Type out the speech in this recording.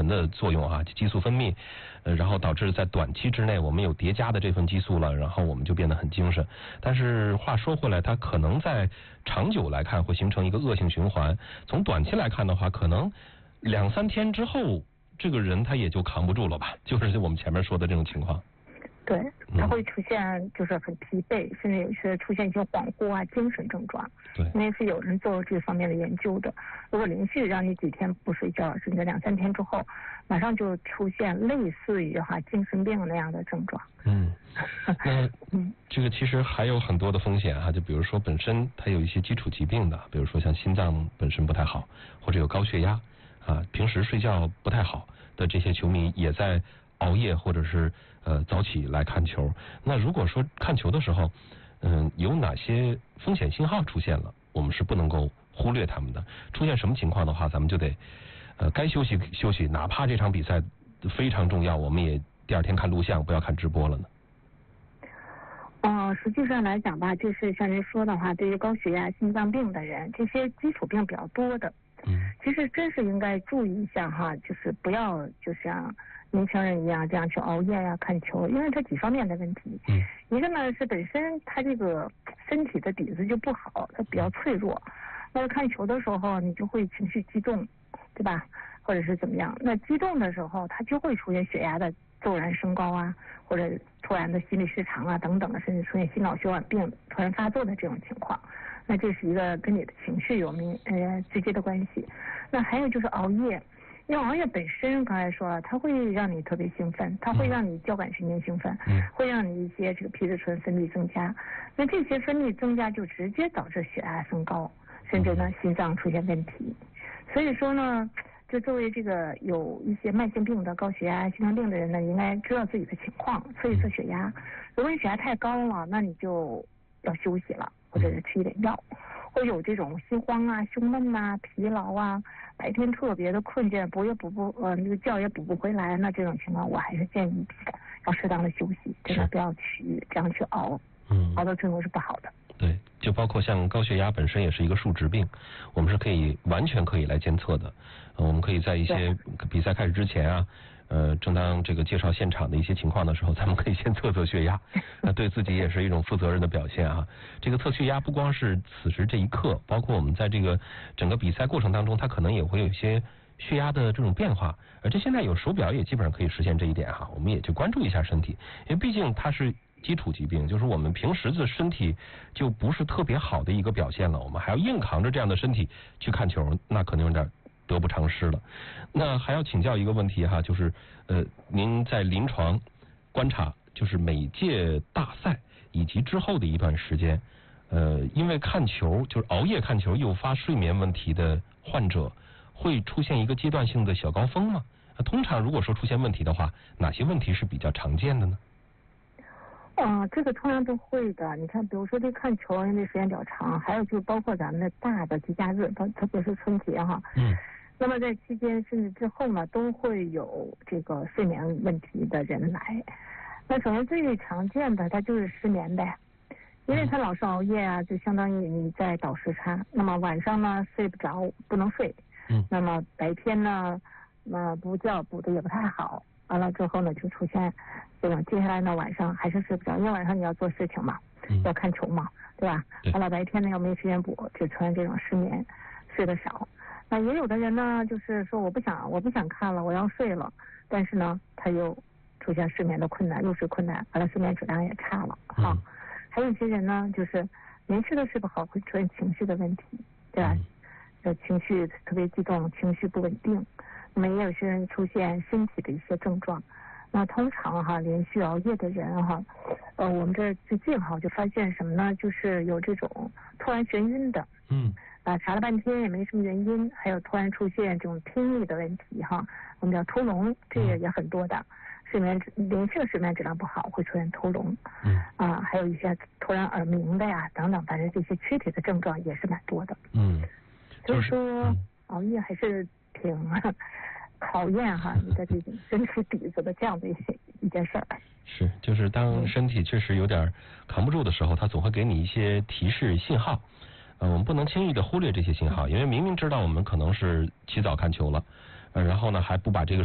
醇的作用啊，激素分泌，然后导致在短期之内我们有叠加的这份激素了，然后我们就变得很精神。但是话说回来，它可能在长久来看会形成一个恶性循环。从短期来看的话，可能2、3天之后，这个人他也就扛不住了吧，就是我们前面说的这种情况。 对，它会出现就是很疲惫，甚至有些出现一些恍惚啊、精神症状。 对， 因为是有人做这方面的研究的。如果连续让你几天不睡觉，甚至2、3天之后，马上就出现类似于精神病那样的症状。 那这个其实还有很多的风险就比如说本身它有一些基础疾病的，比如说像心脏本身不太好，或者有高血压平时睡觉不太好的这些球迷也在熬夜或者是早起来看球。那如果说看球的时候有哪些风险信号出现了，我们是不能够忽略他们的。出现什么情况的话，咱们就得该休息休息，哪怕这场比赛非常重要，我们也第2天看录像，不要看直播了呢。 实际上来讲吧，就是像您说的话，对于高血压、心脏病的人，这些基础病比较多的，其实真是应该注意一下就是不要就像年轻人一样这样去熬夜呀、看球，因为它几方面的问题。一个呢是本身他这个身体的底子就不好，他比较脆弱。那看球的时候，你就会情绪激动，对吧？或者是怎么样？那激动的时候，它就会出现血压的骤然升高或者突然的心律失常等等的，甚至出现心脑血管病突然发作的这种情况。那这是一个跟你的情绪有直接的关系。那还有就是熬夜，因为熬夜本身刚才说了，它会让你特别兴奋，它会让你交感神经兴奋，会让你一些这个皮质醇分泌增加。那这些分泌增加就直接导致血压升高，甚至呢心脏出现问题。所以说呢，就作为这个有一些慢性病的高血压、心脏病的人呢，应该知道自己的情况，测一测血压。如果你血压太高了，那你就要休息了，或者是吃一点药。会有这种心慌胸闷疲劳白天特别的困倦，那个觉也补不回来，那这种情况我还是建议要适当的休息，真的不要这样去熬，熬到最后是不好的。 对，就包括像高血压本身也是一个数值病，我们是完全可以来监测的。我们可以在一些比赛开始之前正当这个介绍现场的一些情况的时候，咱们可以先测测血压，那对自己也是一种负责任的表现这个测血压不光是此时这一刻，包括我们在这个整个比赛过程当中，它可能也会有一些血压的这种变化，而且现在有手表也基本上可以实现这一点我们也去关注一下身体，因为毕竟它是基础疾病，就是我们平时的身体就不是特别好的一个表现了，我们还要硬扛着这样的身体去看球，那可能有点得不偿失了。那还要请教一个问题就是您在临床观察，就是每届大赛以及之后的一段时间因为看球就是熬夜看球诱发睡眠问题的患者会出现一个阶段性的小高峰吗？通常如果说出现问题的话，哪些问题是比较常见的呢？ 这个通常都会的。你看，比如说这看球因为时间比较长，还有就包括咱们的大的节假日，特别是春节那么在期间甚至之后呢，都会有这个睡眠问题的人来。那首先最常见的它就是失眠呗，因为他老是熬夜就相当于你在倒时差。那么晚上呢睡不着，不能睡，那么白天呢补觉补的也不太好，完了之后呢就出现这种接下来呢晚上还是睡不着，因为晚上你要做事情嘛，要看球嘛，对吧？完了白天呢又没时间补，就出现这种失眠，睡得少。那也有的人呢就是说我不想看了，我要睡了，但是呢他又出现失眠的困难，入睡困难，完了睡眠质量也差了还有一些人呢就是连续的睡不好，会出现情绪的问题，对吧？情绪特别激动，情绪不稳定。那么也有些人出现身体的一些症状。那通常连续熬夜的人我们这最近就发现什么呢？就是有这种突然眩晕的，查了半天也没什么原因，还有突然出现这种听力的问题我们叫偷聋，这也很多的。连续的睡眠质量不好会出现偷聋，还有一些突然耳鸣的等等，反正这些躯体的症状也是蛮多的。就是说熬夜还是挺考验你的这种身体底子的这样的一件事儿。 是，就是当身体确实有点扛不住的时候，它总会给你一些提示信号。我们不能轻易的忽略这些信号，因为明明知道我们可能是起早看球了，然后呢还不把这个